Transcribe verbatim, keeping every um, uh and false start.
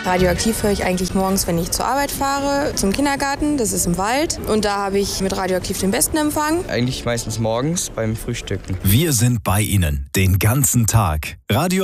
Radioaktiv höre ich eigentlich morgens, wenn ich zur Arbeit fahre, zum Kindergarten, das ist im Wald. Und da habe ich mit Radioaktiv den besten Empfang. Eigentlich meistens morgens beim Frühstücken. Wir sind bei Ihnen den ganzen Tag. Radio